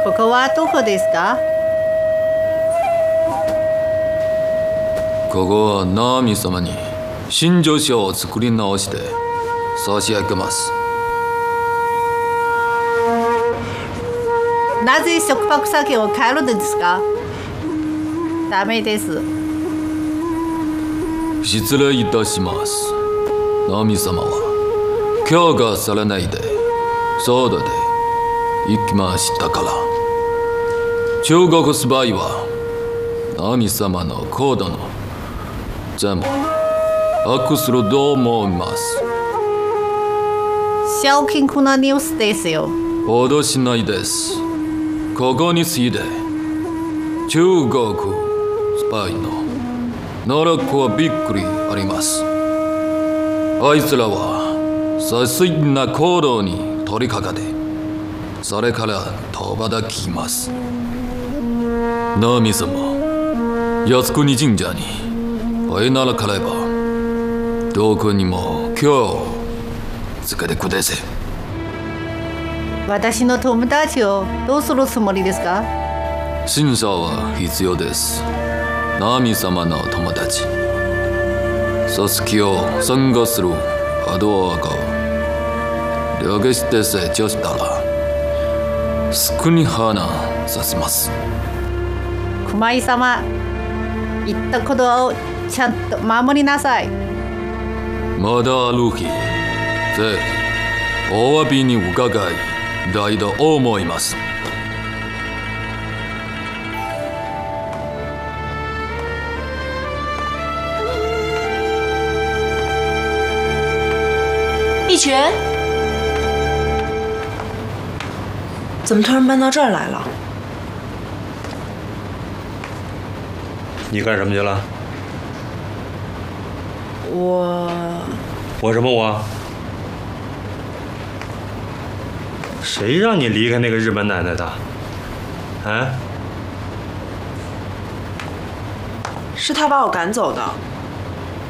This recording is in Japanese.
ここはどこですか？ ここはナミ様に新女子を作り直して差し上げます。 なぜ食白酒を変えるんですか？ダメです。 失礼いたします。ナミ様は今日がされないでソーダで行きましたから。中国スパイはナミ様のコードの全部悪すると思います。 ショッキングなニュースですよ。 脅しないです。ここについて中国スパイの能力はびっくりあります。あいつらは最新な行動に取り掛かってそれから飛ばだきます。ナミ様、靖国神社に会えならかればどこにも今日つけてください。 私の友達をどうするつもりですか？ 審査は必要です。ナミ様の友達、組織を参加するアドアが了解して成長したらすぐに判断させます。 熊井様、言ったことをちゃんと守りなさい。 まだある日、ぜひお詫びに伺いたいと思います。 一拳，怎么突然搬到这儿来了？ 你干什么去了？ 我什么我？谁让你离开那个日本奶奶的？啊？ 是他把我赶走的。